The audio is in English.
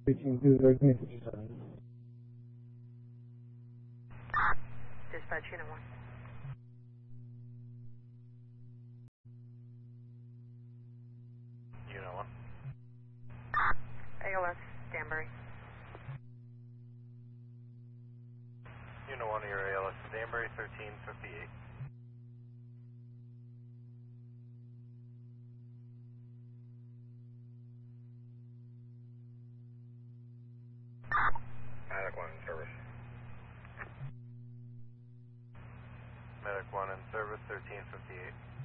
Reaching 1357. Dispatch Unit 1. Unit 1. ALS, Danbury. Unit 1, your ALS Danbury, 1358. Medic 1 in service. Medic 1 in service, 1358.